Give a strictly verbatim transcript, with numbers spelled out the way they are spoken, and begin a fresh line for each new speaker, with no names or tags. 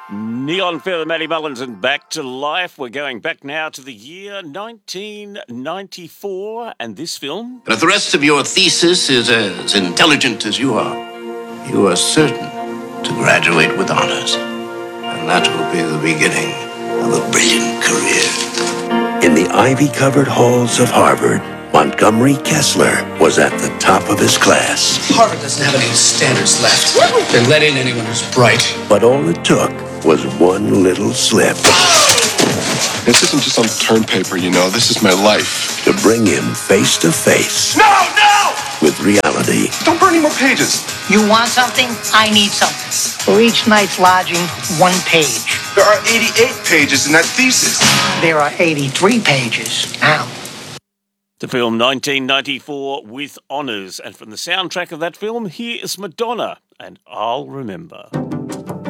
Neon Feather, Matty Mullins, and Back to Life. We're going back now to the year nineteen ninety-four, and this film...
And if the rest of your thesis is as intelligent as you are, you are certain to graduate with honors. And that will be the beginning of a brilliant career.
In the ivy-covered halls of Harvard, Montgomery Kessler was at the top of his class.
Harvard doesn't have any standards left. They let in anyone who's bright.
But all it took was one little slip.
This isn't just some term paper, you know. This is my life.
To bring him face to face.
No, no!
With reality.
Don't burn any more pages.
You want something? I need something. For each night's lodging, one page.
There are eighty-eight pages in that thesis.
There are eighty-three pages now.
The film nineteen ninety-four with honours. And from the soundtrack of that film, here is Madonna and I'll Remember.